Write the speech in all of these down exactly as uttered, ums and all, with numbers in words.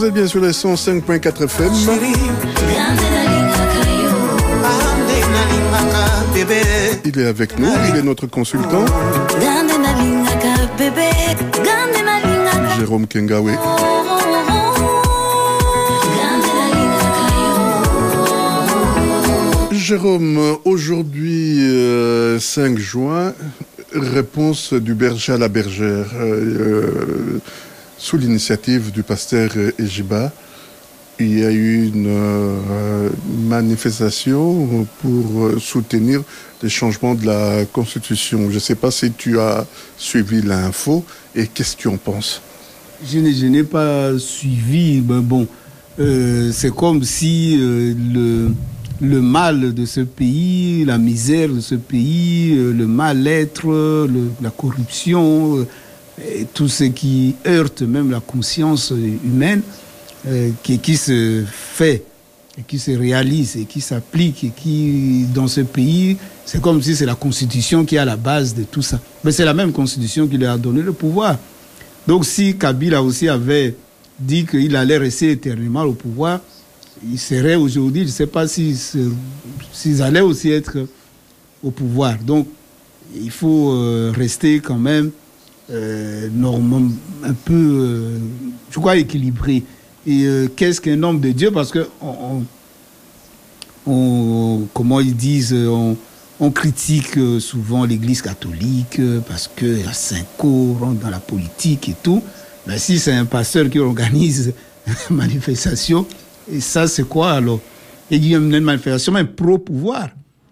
êtes bien sur les cent cinq virgule quatre F M. Il est avec nous, il est notre consultant. Jérôme Kengawe. Jérôme, aujourd'hui, euh, cinq juin, réponse du berger à la bergère, euh, sous l'initiative du pasteur Ejiba. Il y a eu une euh, manifestation pour soutenir les changements de la Constitution. Je ne sais pas si tu as suivi l'info et qu'est-ce que tu en penses? Je n'ai, je n'ai pas suivi, mais bon, euh, c'est comme si euh, le... le mal de ce pays, la misère de ce pays, le mal-être, le, la corruption, et tout ce qui heurte même la conscience humaine, euh, qui, qui se fait, et qui se réalise, et qui s'applique, et qui, dans ce pays, c'est comme si c'est la Constitution qui est à la base de tout ça. Mais c'est la même Constitution qui lui a donné le pouvoir. Donc si Kabila aussi avait dit qu'il allait rester éternellement au pouvoir, il serait aujourd'hui, je ne sais pas s'ils si, allaient aussi être au pouvoir. Donc, il faut euh, rester quand même euh, normalement, un peu, euh, je crois, équilibré. Et euh, qu'est-ce qu'un homme de Dieu? Parce que, on, on, on, comment ils disent, on, on critique souvent l'Église catholique parce qu'il y a cinq cours, rentre dans la politique et tout. Mais si c'est un pasteur qui organise une manifestation, et ça, c'est quoi alors? Il y a une manifestation même pro-pouvoir.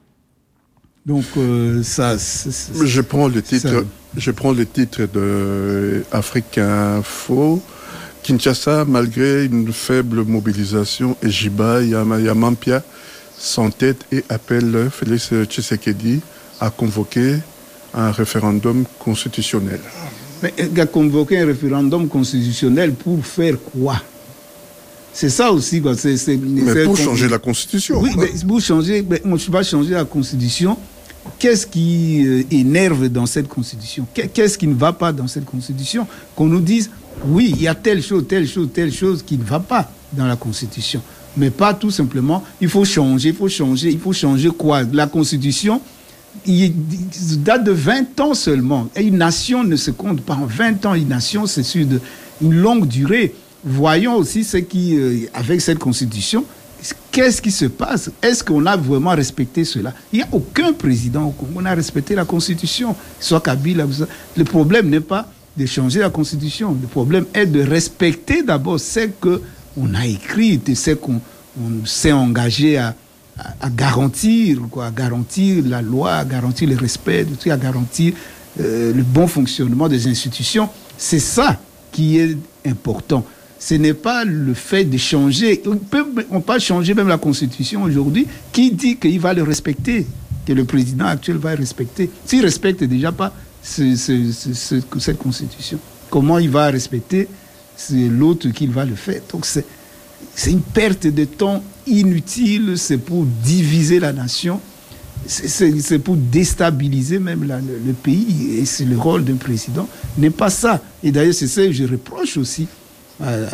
Donc, euh, ça... C'est, c'est, je, prends le titre, ça... je prends le titre de Africa Info. Kinshasa, malgré une faible mobilisation, Ejiba Yamampia s'entête et appelle Félix Tshisekedi à convoquer un référendum constitutionnel. Mais il a convoqué un référendum constitutionnel pour faire quoi? C'est ça aussi, quoi. C'est, c'est, mais c'est pour con... changer la Constitution. Oui, mais pour changer, mais on ne peut pas changer la Constitution. Qu'est-ce qui euh, énerve dans cette Constitution? Qu'est-ce qui ne va pas dans cette Constitution? Qu'on nous dise, oui, il y a telle chose, telle chose, telle chose qui ne va pas dans la Constitution. Mais pas tout simplement, il faut changer, il faut changer, il faut changer quoi? La Constitution, il date de vingt ans seulement. Et une nation ne se compte pas en vingt ans. Une nation, c'est sur de, une longue durée. Voyons aussi ce qui, euh, avec cette constitution, qu'est-ce qui se passe? Est-ce qu'on a vraiment respecté cela? Il n'y a aucun président au Congo qui a respecté la constitution, soit Kabila. Le problème n'est pas de changer la constitution. Le problème est de respecter d'abord ce qu'on a écrit, ce qu'on on s'est engagé à, à, à garantir, quoi, à garantir la loi, à garantir le respect, à garantir euh, le bon fonctionnement des institutions. C'est ça qui est important. Ce n'est pas le fait de changer. On peut, on peut changer même la Constitution aujourd'hui. Qui dit qu'il va le respecter? Que le président actuel va le respecter? S'il ne respecte déjà pas ce, ce, ce, ce, cette Constitution, comment il va respecter? C'est l'autre qui va le faire. Donc c'est, c'est une perte de temps inutile. C'est pour diviser la nation. C'est, c'est, c'est pour déstabiliser même la, le, le pays. Et c'est le rôle d'un président. N'est pas ça. Et d'ailleurs, c'est ça que je reproche aussi à, à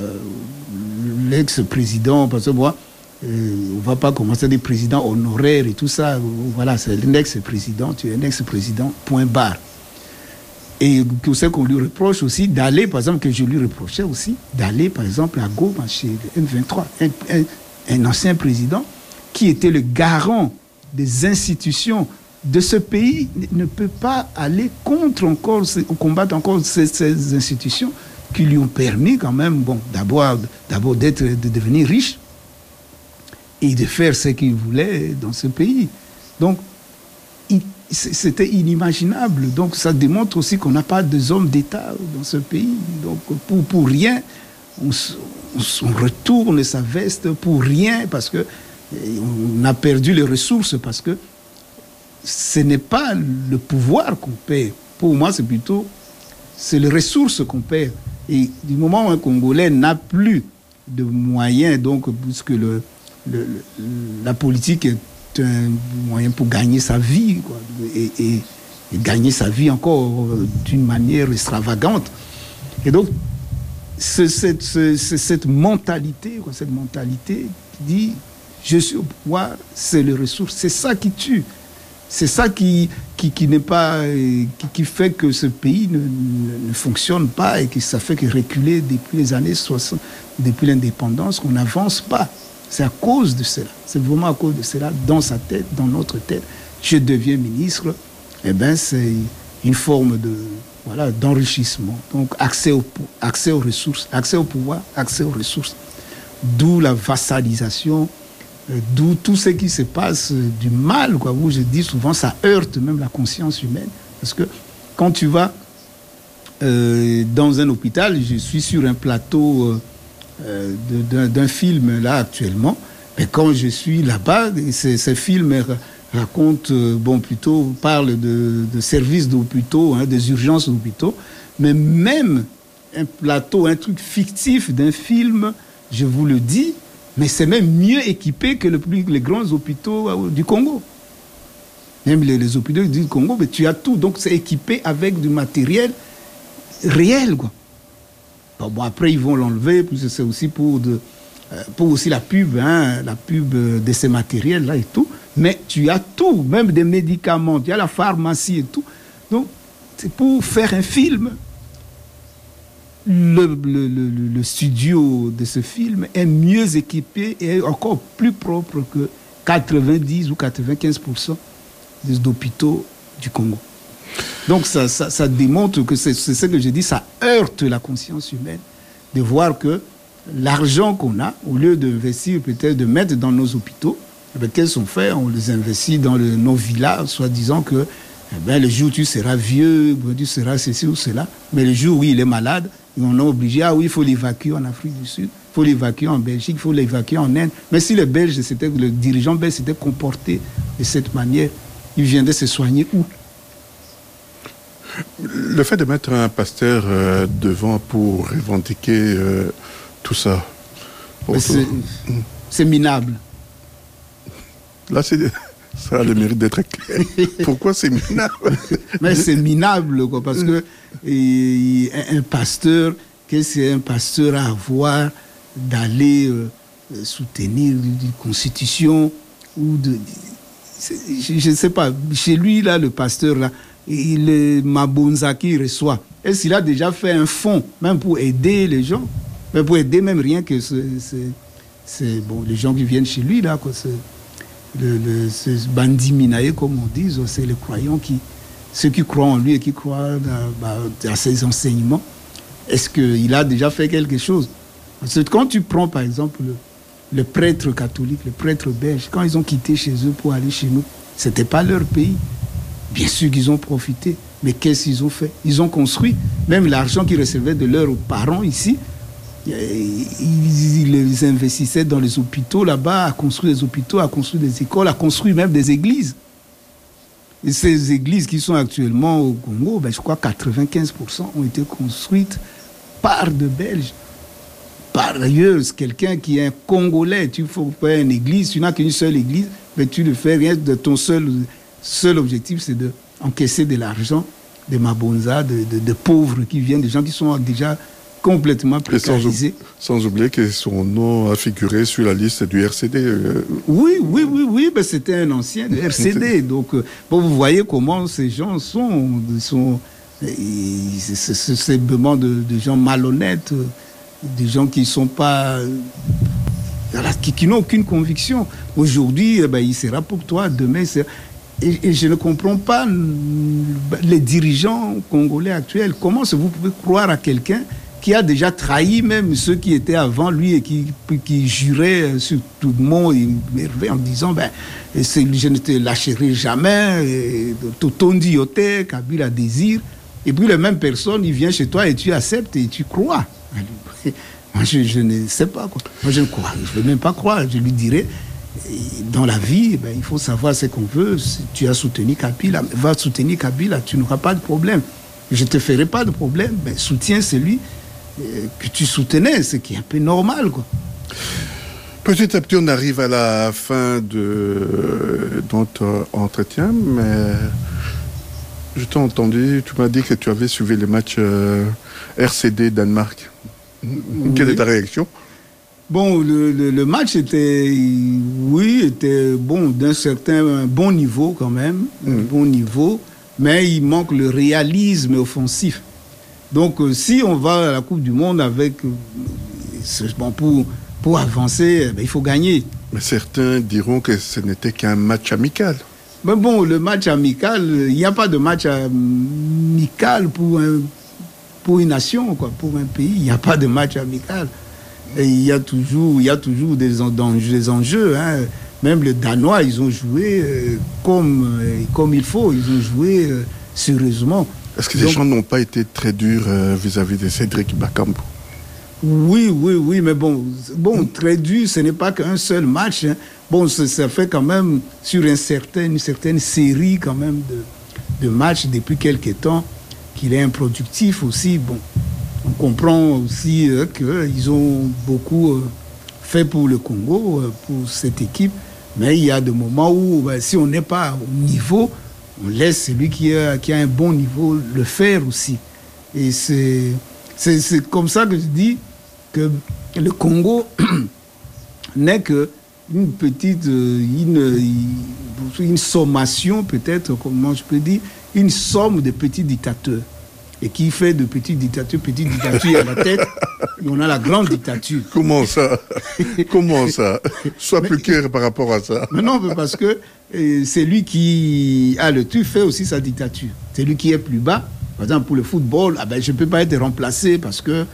l'ex-président, parce que moi, euh, on ne va pas commencer des présidents honoraires et tout ça. Voilà, c'est l'ex-président, tu es un ex-président, point barre. Et tout ce qu'on lui reproche aussi, d'aller, par exemple, que je lui reprochais aussi, d'aller, par exemple, à Goma, chez le M vingt-trois, un, un, un ancien président qui était le garant des institutions de ce pays, ne peut pas aller contre encore, combattre encore ces, ces institutions qui lui ont permis quand même, bon, d'abord, d'abord d'être, de devenir riche et de faire ce qu'il voulait dans ce pays. Donc, il, c'était inimaginable. Donc, ça démontre aussi qu'on n'a pas de hommes d'État dans ce pays. Donc, pour, pour rien, on, on, on retourne sa veste pour rien parce que on a perdu les ressources parce que ce n'est pas le pouvoir qu'on perd. Pour moi, c'est plutôt c'est les ressources qu'on perd. Et du moment où un Congolais n'a plus de moyens, donc, puisque le, le, le, la politique est un moyen pour gagner sa vie, quoi, et, et, et gagner sa vie encore d'une manière extravagante. Et donc, c'est cette, c'est, c'est cette mentalité, quoi, cette mentalité qui dit je suis au pouvoir, c'est les ressources, c'est ça qui tue. C'est ça qui, qui, qui n'est pas, qui, qui fait que ce pays ne, ne, ne fonctionne pas et que ça fait que reculer depuis les années soixante, depuis l'indépendance, qu'on n'avance pas. C'est à cause de cela. C'est vraiment à cause de cela, dans sa tête, dans notre tête. Je deviens ministre, eh ben c'est une forme de, voilà, d'enrichissement. Donc, accès, au, accès aux ressources, accès au pouvoir, accès aux ressources. D'où la vassalisation, d'où tout ce qui se passe du mal, quoi, où je dis souvent, ça heurte même la conscience humaine. Parce que quand tu vas euh, dans un hôpital, je suis sur un plateau euh, de, d'un, d'un film là actuellement, mais quand je suis là-bas, ce, ce film raconte, euh, bon, plutôt, parle de, de services d'hôpitaux, hein, des urgences d'hôpitaux, mais même un plateau, un truc fictif d'un film, je vous le dis, mais c'est même mieux équipé que le plus, les grands hôpitaux du Congo. Même les, les hôpitaux du Congo, mais tu as tout. Donc, c'est équipé avec du matériel réel, quoi. Bon, bon après, ils vont l'enlever, puis c'est aussi pour, de, pour aussi la pub, hein, la pub de ces matériels-là et tout. Mais tu as tout, même des médicaments, tu as la pharmacie et tout. Donc, c'est pour faire un film. Le, le, le, le studio de ce film est mieux équipé et encore plus propre que quatre-vingt-dix ou quatre-vingt-quinze pour cent des hôpitaux du Congo. Donc ça, ça, ça démontre que c'est, c'est ce que je dis, ça heurte la conscience humaine de voir que l'argent qu'on a, au lieu d'investir peut-être, de mettre dans nos hôpitaux, eh bien, qu'est-ce qu'on fait? On les investit dans le, nos villas, soi-disant que eh bien, le jour où tu seras vieux, tu seras ceci ou cela, mais le jour où il est malade, on est obligé, ah oui, il faut l'évacuer en Afrique du Sud, il faut l'évacuer en Belgique, il faut l'évacuer en Inde. Mais si le Belge, c'était, le dirigeant belge s'était comporté de cette manière, il viendrait se soigner où? Le fait de mettre un pasteur euh, devant pour revendiquer euh, tout ça, pour c'est, tout... c'est minable. Là, c'est... ça a le mérite d'être clair. Pourquoi c'est minable? Mais c'est minable, quoi, parce que et, un pasteur, qu'est-ce qu'un pasteur a à voir d'aller euh, soutenir une constitution ou de... Je ne sais pas, chez lui, là, le pasteur, là, il est Mabonza qui reçoit. Est-ce qu'il a déjà fait un fonds, même pour aider les gens? Mais pour aider même rien que ce, ce, c'est, bon, les gens qui viennent chez lui, là, quoi, c'est... Le, le, ce bandit minaye, comme on dit, c'est les croyants qui, ceux qui croient en lui et qui croient à, à ses enseignements. Est-ce qu'il a déjà fait quelque chose? Parce que quand tu prends, par exemple, le, le prêtre catholique, le prêtre belge, quand ils ont quitté chez eux pour aller chez nous, ce n'était pas leur pays. Bien sûr qu'ils ont profité, mais qu'est-ce qu'ils ont fait? Ils ont construit, même l'argent qu'ils recevaient de leurs parents ici, ils les investissaient dans les hôpitaux là-bas, à construire des hôpitaux, à construire des écoles, à construire même des églises. Et ces églises qui sont actuellement au Congo, ben je crois que quatre-vingt-quinze pour cent ont été construites par de Belges. Par ailleurs, quelqu'un qui est un Congolais, tu faut faire une église, tu n'as qu'une seule église, mais tu ne fais rien de ton seul, seul objectif, c'est d'encaisser de l'argent, des mabonzas, de, de, de pauvres qui viennent, des gens qui sont déjà complètement précarisé. Sans, sans oublier que son nom a figuré sur la liste du R C D. Euh... Oui, oui, oui, oui, mais c'était un ancien du R C D. Donc, euh, bon, vous voyez comment ces gens sont. sont c'est simplement de, de gens malhonnêtes, des gens qui sont pas. qui, qui n'ont aucune conviction. Aujourd'hui, eh ben, il sera pour toi, demain, c'est. Et, et je ne comprends pas les dirigeants congolais actuels. Comment vous pouvez croire à quelqu'un qui a déjà trahi même ceux qui étaient avant lui et qui, qui juraient sur tout le monde et merveille en disant ben, je ne te lâcherai jamais, Totondi Yote, Kabila désire. Et puis les mêmes personnes, ils viennent chez toi et tu acceptes et tu crois. Moi, je, je ne sais pas. Quoi. Moi, je ne crois. Je ne veux même pas croire. Je lui dirais, dans la vie, ben, il faut savoir ce qu'on veut. Si tu as soutenu Kabila, va soutenir Kabila, tu n'auras pas de problème. Je ne te ferai pas de problème. Ben, soutiens celui que tu soutenais, ce qui est un peu normal, quoi. Petit à petit, on arrive à la fin de notre entretien, mais je t'ai entendu, tu m'as dit que tu avais suivi les matchs euh, R C D Danemark. Quelle est ta réaction? Bon, le, le, le match était, oui, était bon, d'un certain bon niveau quand même, mmh. bon niveau, mais il manque le réalisme offensif. Donc, euh, si on va à la Coupe du Monde avec, euh, bon, pour, pour avancer, ben, il faut gagner. Mais certains diront que ce n'était qu'un match amical. Mais bon, le match amical, il n'y a pas de match amical pour, un, pour une nation, quoi, pour un pays. Il n'y a pas de match amical. Et il y a toujours, il y a toujours des, des enjeux. Hein. Même les Danois, ils ont joué euh, comme, euh, comme il faut. Ils ont joué euh, sérieusement. Est-ce que les gens n'ont pas été très durs euh, vis-à-vis de Cédric Bakambu? Oui, oui, oui, mais bon, bon très dur, ce n'est pas qu'un seul match. Hein. Bon, ça, ça fait quand même sur une certaine, une certaine série quand même de, de matchs depuis quelques temps qu'il est improductif aussi. Bon, on comprend aussi euh, qu'ils ont beaucoup euh, fait pour le Congo, euh, pour cette équipe, mais il y a des moments où, ben, si on n'est pas au niveau, on laisse celui qui a, qui a un bon niveau le faire aussi. Et c'est, c'est, c'est comme ça que je dis que le Congo n'est qu'une petite, une, une sommation peut-être, comment je peux dire, une somme de petits dictateurs. Et qui fait de petites dictatures, petites dictatures à la tête, et on a la grande dictature. Comment ça? Comment ça? Sois plus clair par rapport à ça. Mais non, parce que euh, c'est lui qui a le truc, fait aussi sa dictature. C'est lui qui est plus bas. Par exemple, pour le football, ah ben, je ne peux pas être remplacé parce que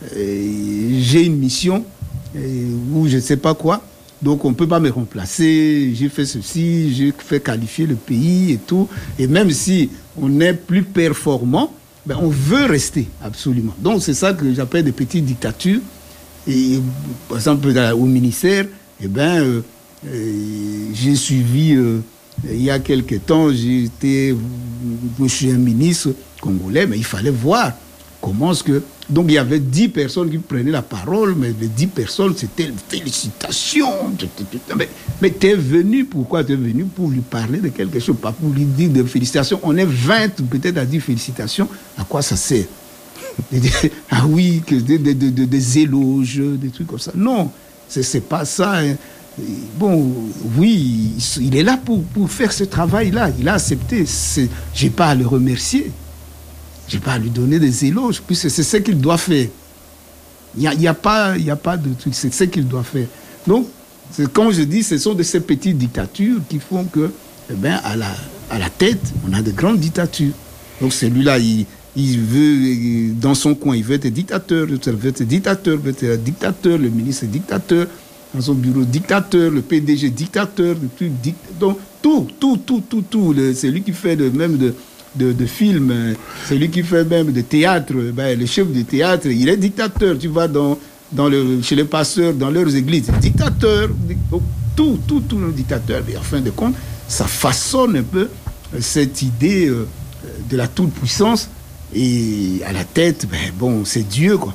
euh, j'ai une mission euh, ou je ne sais pas quoi. Donc, on ne peut pas me remplacer. J'ai fait ceci, j'ai fait qualifier le pays et tout. Et même si on est plus performant, ben, on veut rester, absolument. Donc, c'est ça que j'appelle des petites dictatures. Et, par exemple, au ministère, eh ben, euh, euh, j'ai suivi, euh, il y a quelque temps, j'étais, je suis un ministre congolais, mais il fallait voir comment est-ce que... Donc, il y avait dix personnes qui prenaient la parole, mais les dix personnes, c'était félicitations. Mais, mais tu es venu, pourquoi tu es venu? Pour lui parler de quelque chose, pas pour lui dire de félicitations. On est vingt peut-être à dire félicitations. À quoi ça sert? Ah oui, que des, des, des, des éloges, des trucs comme ça. Non, c'est, c'est pas ça. Hein. Bon, oui, il est là pour, pour faire ce travail-là. Il a accepté. Je n'ai pas à le remercier. Je n'ai pas à lui donner des éloges, puisque c'est ce qu'il doit faire. Il n'y a, y a, pas, y a pas de truc, c'est ce qu'il doit faire. Donc, c'est, comme je dis, ce sont de ces petites dictatures qui font que, eh ben, à la, à la tête, on a de grandes dictatures. Donc, celui-là, il, il veut, dans son coin, il veut être dictateur, le veut être dictateur, veut être dictateur, le ministre est dictateur, dans son bureau, dictateur, le P D G, dictateur, le truc, dictateur. Donc, tout, tout, tout, tout, tout. Le, c'est lui qui fait de, même de... De, de films, c'est lui qui fait même de théâtre, ben, le chef de théâtre, il est dictateur. Tu vas dans, dans le, chez les pasteurs, dans leurs églises, dictateur, tout, tout, tout le dictateur. Et en fin de compte, ça façonne un peu cette idée euh, de la toute-puissance. Et à la tête, ben, bon, c'est Dieu, quoi.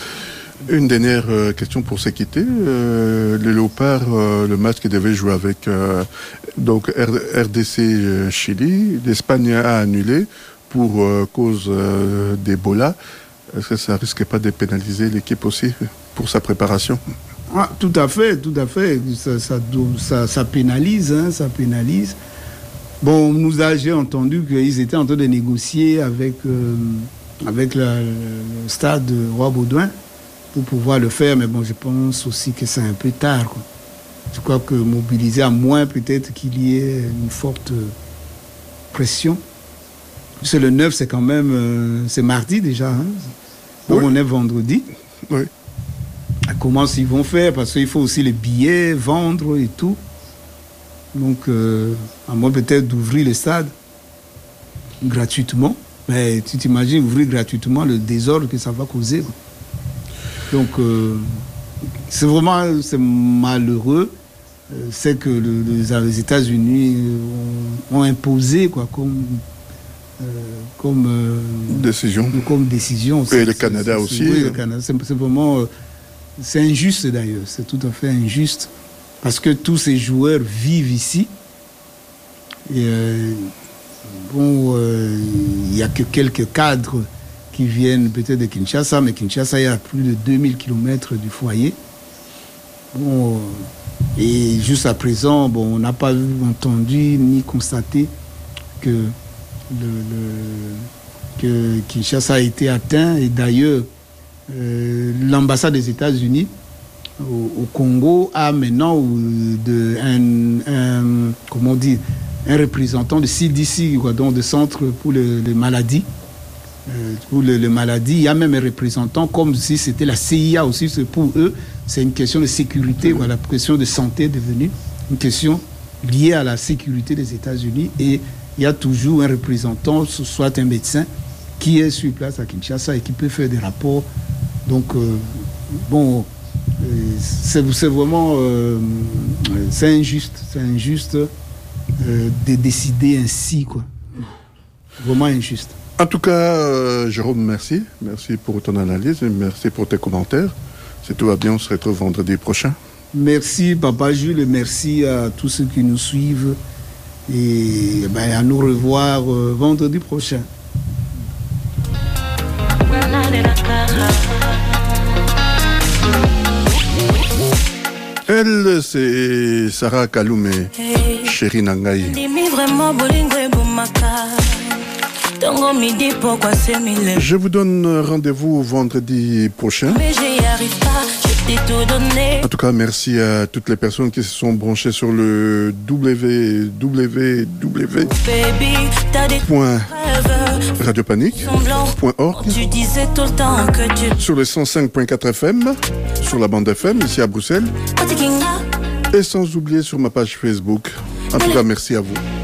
Une dernière euh, question pour se quitter. Euh, le Léopard, euh, le match qui devait jouer avec euh, donc R D C euh, Chili, l'Espagne a annulé pour euh, cause euh, d'Ebola. Est-ce que ça ne risque pas de pénaliser l'équipe aussi pour sa préparation? Ah, tout à fait, tout à fait. Ça, ça, ça, ça pénalise, hein, ça pénalise. Bon, nous a, j'ai entendu qu'ils étaient en train de négocier avec, euh, avec la, le stade Roi Baudouin pour pouvoir le faire, mais bon, je pense aussi que c'est un peu tard, quoi. Je crois que mobiliser, à moins peut-être qu'il y ait une forte pression. C'est le neuf, c'est quand même, euh, c'est mardi déjà, hein. Donc oui. On est vendredi. Oui. Comment ils vont faire? Parce qu'il faut aussi les billets, vendre et tout. Donc, euh, à moins peut-être d'ouvrir le stade gratuitement. Mais tu t'imagines ouvrir gratuitement le désordre que ça va causer, quoi. Donc, euh, c'est vraiment c'est malheureux. Euh, c'est que le, le, les États-Unis ont, ont imposé, quoi, comme, euh, comme, euh, décision. comme décision. Et c'est, le Canada c'est, aussi. C'est, oui, le Canada. C'est, c'est vraiment... Euh, c'est injuste, d'ailleurs. C'est tout à fait injuste. Parce que tous ces joueurs vivent ici. Et, euh, bon, il euh, n'y a que quelques cadres qui viennent peut-être de Kinshasa, mais Kinshasa est à plus de deux mille kilomètres du foyer. Bon, et juste à présent, bon, on n'a pas entendu ni constaté que, le, le, que Kinshasa a été atteint. Et d'ailleurs, euh, l'ambassade des États-Unis au, au Congo a maintenant de, un, un, comment dire, un représentant de C D C, quoi, donc de Centre pour les, les maladies. Euh, pour les, les maladies, il y a même un représentant comme si c'était la C I A aussi. Pour eux, c'est une question de sécurité, mmh. voilà, la question de santé est devenue une question liée à la sécurité des États-Unis. Et il y a toujours un représentant, soit un médecin, qui est sur place à Kinshasa et qui peut faire des rapports. Donc, euh, bon, euh, c'est, c'est vraiment euh, c'est injuste, c'est injuste euh, de décider ainsi, quoi. Vraiment injuste. En tout cas, euh, Jérôme, merci. Merci pour ton analyse et merci pour tes commentaires. Si tout va bien, on se retrouve vendredi prochain. Merci, Papa Jules, et merci à tous ceux qui nous suivent. Et ben, à nous revoir euh, vendredi prochain. Elle, c'est Sarah Kaloumé, chérie Nangaï. Je vous donne rendez-vous vendredi prochain. Mais j'y arrive pas, je t'ai tout donné. En tout cas, merci à toutes les personnes qui se sont branchées sur le w w w point radio panique point org, Tu disais tout le temps que tu... sur le cent cinq point quatre F M, sur la bande F M ici à Bruxelles, et sans oublier sur ma page Facebook. En tout cas, merci à vous.